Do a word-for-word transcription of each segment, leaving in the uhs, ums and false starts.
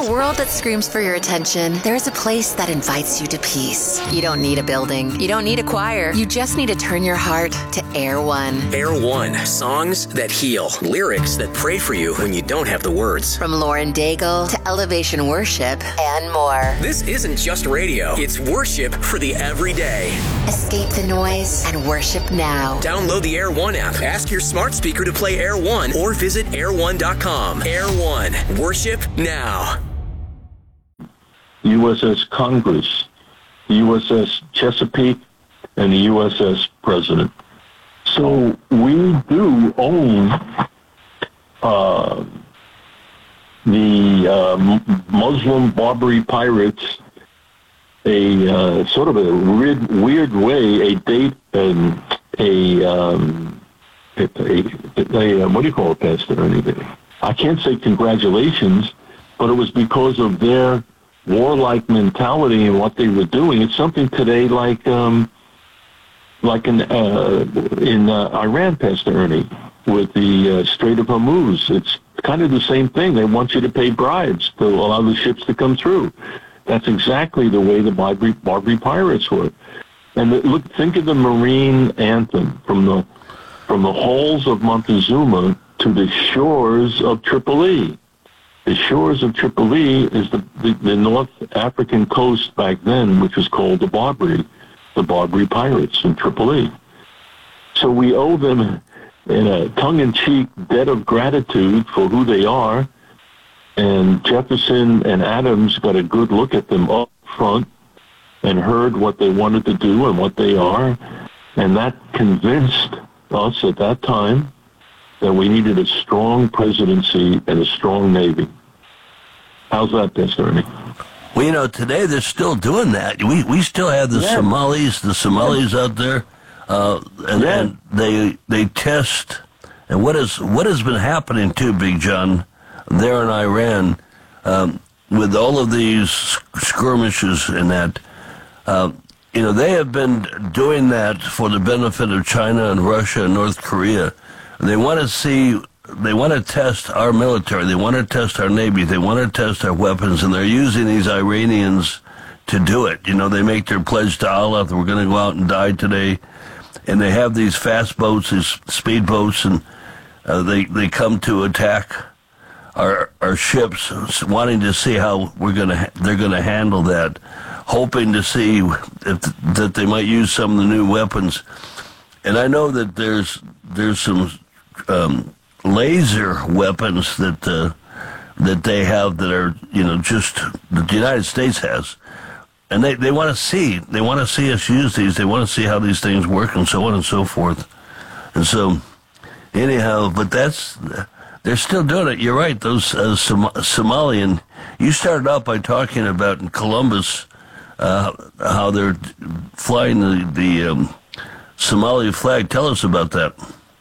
a world that screams for your attention, there's a place that invites you to peace. You don't need a building. You don't need a choir. You just need to turn your heart to Air One. Air One. Songs that heal. Lyrics that pray for you when you don't have the words. From Lauren Daigle to Elevation Worship and more. This isn't just radio. It's worship for the everyday. Escape the noise and worship now. Download the Air One app. Ask your smart speaker to play Air One or visit air one dot com. Air One. Worship now. U S S Congress, U S S Chesapeake, and the U S S President. So we do own uh, the uh, Muslim Barbary Pirates, a uh, sort of a weird, weird way, a date, and a, um, a, a, a, what do you call it, Pastor? Anything? I can't say congratulations, but it was because of their warlike mentality and what they were doing. It's something today like um, like in uh, in uh, Iran, Pastor Ernie, with the uh, Strait of Hormuz. It's kind of the same thing. They want you to pay bribes to allow the ships to come through. That's exactly the way the Barbary, Barbary pirates were. And the, look, think of the Marine anthem from the from the halls of Montezuma to the shores of Tripoli. The shores of Tripoli is the, the, the North African coast back then, which was called the Barbary, the Barbary Pirates in Tripoli. So we owe them in a tongue-in-cheek debt of gratitude for who they are, and Jefferson and Adams got a good look at them up front and heard what they wanted to do and what they are, and that convinced us at that time that we needed a strong presidency and a strong Navy. How's that, Pastor Ernie? Well, you know, today they're still doing that. We we still have the yeah. Somalis, the Somalis out there, uh, and, yeah. and they they test. And what is what has been happening too, Big John, there in Iran, um, with all of these skirmishes and that, uh, you know, they have been doing that for the benefit of China and Russia and North Korea. They want to see, they want to test our military, they want to test our Navy, they want to test our weapons, and they're using these Iranians to do it. You know, they make their pledge to Allah that we're going to go out and die today, and they have these fast boats, these speed boats, and uh, they, they come to attack our our ships, wanting to see how we're going to, they're going to handle that, hoping to see if that they might use some of the new weapons. And I know that there's there's some Um, laser weapons that uh, that they have that are, you know, just that the United States has, and they, they want to see they want to see us use these. They want to see how these things work and so on and so forth. And so, anyhow, but that's they're still doing it. You're right. Those uh, Som- Somalian. You started out by talking about in Columbus uh, how they're flying the the um, Somali flag. Tell us about that.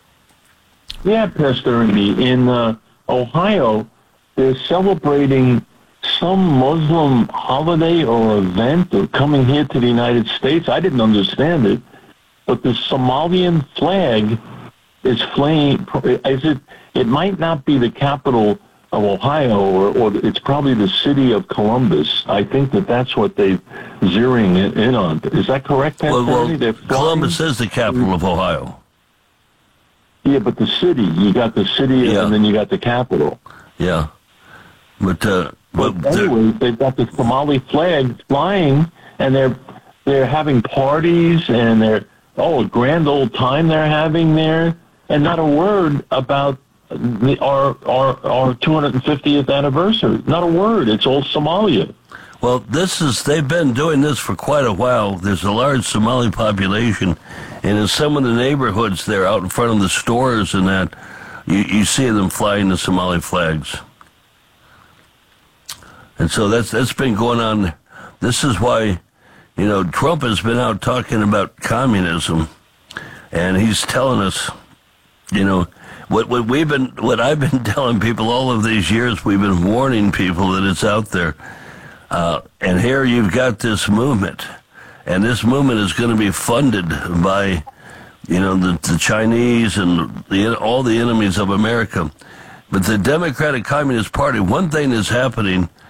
Yeah, Pastor Ernie, in uh, Ohio, they're celebrating some Muslim holiday or event or coming here to the United States. I didn't understand it, but the Somalian flag is flying. Is it? It might not be the capital of Ohio, or, or it's probably the city of Columbus. I think that that's what they're zeroing in on. Is that correct, Pastor well, Ernie? Well, Columbus is the capital of Ohio. Yeah, but the city, you got the city, yeah. and then you got the capital. Yeah. But, uh, but anyway, they've got the Somali flag flying, and they're they're having parties, and they're, oh, a grand old time they're having there, and not a word about the, our, our, our two hundred fiftieth anniversary. Not a word. It's all Somalia. Well, this is, they've been doing this for quite a while. There's a large Somali population, and in some of the neighborhoods there out in front of the stores and that, you, you see them flying the Somali flags. And so that's that's been going on. This is why, you know, Trump has been out talking about communism, and he's telling us, you know, what what we've been, what I've been telling people all of these years, we've been warning people that it's out there. Uh, and here you've got this movement, and this movement is going to be funded by, you know, the, the Chinese and the, all the enemies of America. But the Democratic Communist Party, one thing is happening,